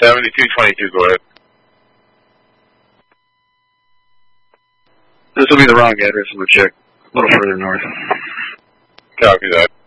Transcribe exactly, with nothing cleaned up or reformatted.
seventy-two twenty-two, go ahead. This will be the wrong address. I'm going to check a little further north. Copy that.